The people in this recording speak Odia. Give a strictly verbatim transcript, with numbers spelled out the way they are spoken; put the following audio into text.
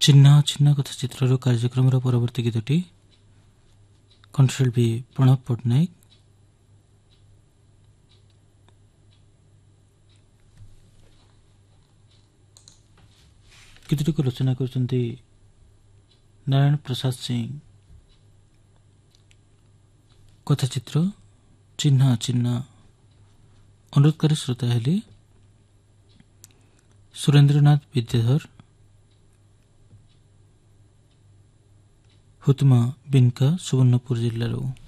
ଚିହ୍ନ ଚିହ୍ନ କଥା ଚିତ୍ରର କାର୍ଯ୍ୟକ୍ରମର ପରବର୍ତ୍ତୀ ଗୀତଟି କଣ୍ଠଶିଳ୍ପୀ ପ୍ରଣବ ପଟ୍ଟନାୟକ। ଗୀତଟିକୁ ରଚନା କରୁଛନ୍ତି ନାରାୟଣ ପ୍ରସାଦ ସିଂ। କଥା ଚିତ୍ର ଚିହ୍ନ ଚିହ୍ନ। ଅନୁରୋଧକାରୀ ଶ୍ରୋତା ହେଲେ ସୁରେନ୍ଦ୍ରନାଥ ବିଦ୍ୟାଧର, ହୁତମା ବିନକା, ସୁବର୍ଣ୍ଣପୁର ଜିଲ୍ଲାରୁ।